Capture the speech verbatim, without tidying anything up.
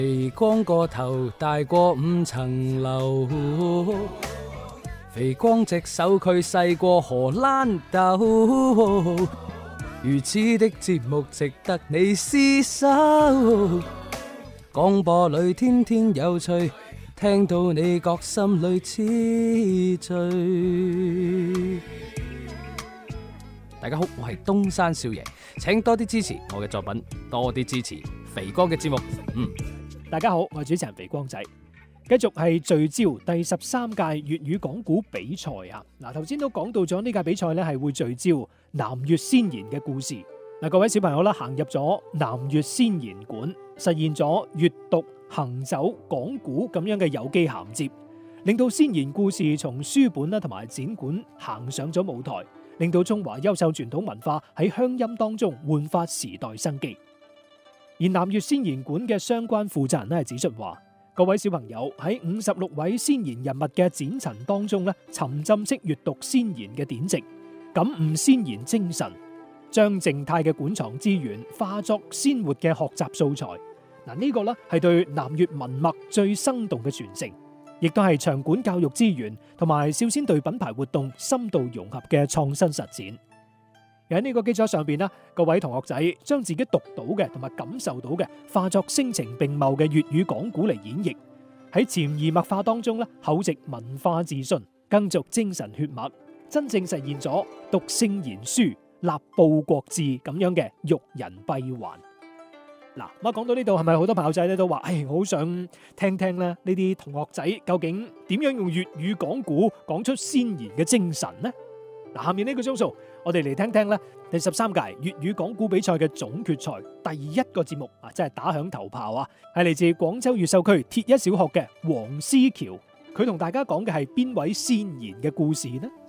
肥光個頭大過五層樓，肥光隻手佢細過荷蘭豆，如此的節目值得你廝守。廣播裏天天有趣，聽到你覺心裏痴醉。大家好，我係東山少爺，請多啲支持我嘅作品，多啲支持肥光嘅節目。嗯， 大家好，我係主持人肥光仔，繼續係聚焦第十三屆粵語講古比賽啊！嗱，頭先都講到咗呢屆比賽咧係會聚焦南粵先賢嘅故事。嗱，各位小朋友啦，行入咗南粵先賢館，實現咗閱讀、行走、講古咁樣嘅有機銜接，令到先賢故事從書本啦同埋展館行上咗舞台，令到中華優秀傳統文化喺鄉音當中煥發時代生機。而南粵先賢館嘅相關負責人咧係指出話，各位小朋友喺五十六位先賢人物嘅展陳當中咧，沉浸式閱讀先賢嘅典籍，感悟先賢精神，將靜態嘅館藏資源化作鮮活嘅學習素材。嗱，呢個咧係對南粵文脈最生動嘅傳承，亦都係場館教育資源同埋少先隊品牌活動深度融合嘅創新實踐。喺呢個基礎上邊咧，各位同學仔將自己讀到嘅同埋感受到嘅化作聲情並茂嘅粵語講古嚟演繹，喺潛移默化當中咧，厚植文化自信，更續精神血脈，真正實現咗讀聖賢書、立報國志咁樣嘅育人閉環。嗱，咁講到呢度，係咪好多朋友仔咧都話，誒，我好想聽聽咧呢啲同學仔究竟點樣用粵語講古，講出先賢嘅精神呢？嗱，下面呢個鐘數，我哋嚟聽聽咧第十三屆粵語講古比賽嘅總決賽第一個節目啊，真係打響頭炮啊！係嚟自廣州越秀區鐵一小學嘅黃思喬，佢同大家講嘅係邊位先賢嘅故事呢？